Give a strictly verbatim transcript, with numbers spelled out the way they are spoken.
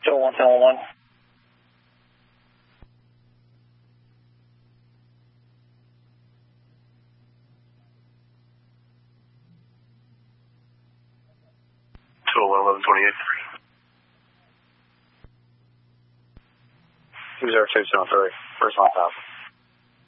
Still one ten one. two oh one, eleven twenty-eight. two zero two seven three, first line top.